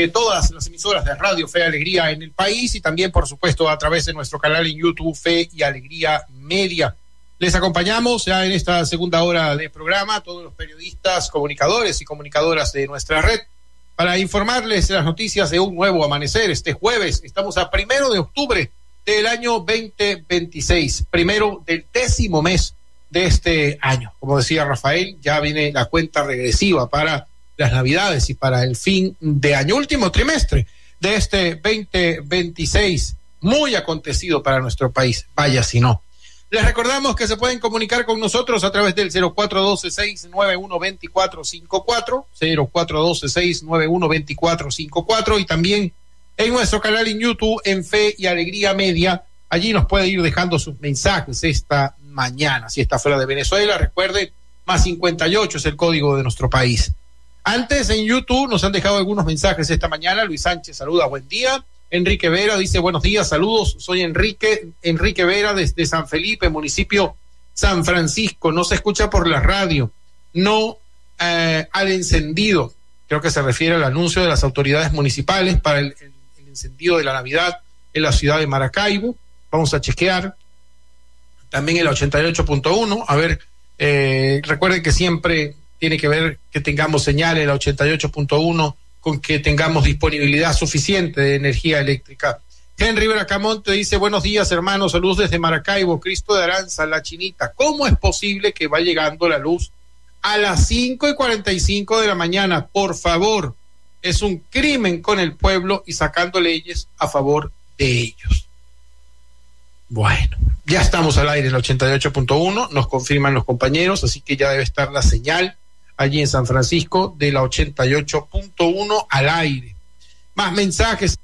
todas las emisoras de Radio Fe y Alegría en el país y también, por supuesto, a través de nuestro canal en YouTube Fe y Alegría Media. Les acompañamos ya en esta segunda hora de programa, todos los periodistas, comunicadores y comunicadoras de nuestra red, para informarles de las noticias de un nuevo amanecer. Este jueves estamos a 1 de octubre del año 2026, primero del 10º mes de este año. Como decía Rafael, ya viene la cuenta regresiva para las Navidades y para el fin de año, último trimestre de este 2026, muy acontecido para nuestro país, vaya si no. Les recordamos que se pueden comunicar con nosotros a través del 0412-691-2454, 0412-691-2454 y también en nuestro canal en YouTube en Fe y Alegría Media. Allí nos puede ir dejando sus mensajes esta mañana. Si está fuera de Venezuela, recuerde, +58 es el código de nuestro país. Antes en YouTube nos han dejado algunos mensajes esta mañana. Luis Sánchez saluda, buen día. Enrique Vera dice buenos días, saludos, soy Enrique Vera desde San Felipe, municipio San Francisco, no se escucha por la radio, no al encendido, creo que se refiere al anuncio de las autoridades municipales para el encendido de la Navidad en la ciudad de Maracaibo. Vamos a chequear también el 88.1, a ver, recuerden que siempre tiene que ver que tengamos señal en el 88.1 con que tengamos disponibilidad suficiente de energía eléctrica. Henry Bracamonte dice, buenos días hermanos, saludos desde Maracaibo, Cristo de Aranza, La Chinita. ¿Cómo es posible que va llegando la luz a las 5:45 de la mañana? Por favor, es un crimen con el pueblo y sacando leyes a favor de ellos. Bueno, ya estamos al aire en el 88.1, nos confirman los compañeros, así que ya debe estar la señal allí en San Francisco de la 88.1 al aire. Más mensajes